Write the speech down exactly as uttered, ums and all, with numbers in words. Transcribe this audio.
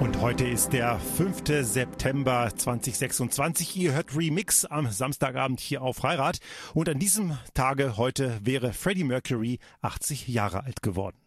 Und heute ist der fünfte September zweitausendsechsundzwanzig. Ihr hört Remix am Samstagabend hier auf Freirad. Und an diesem Tage heute wäre Freddie Mercury achtzig Jahre alt geworden.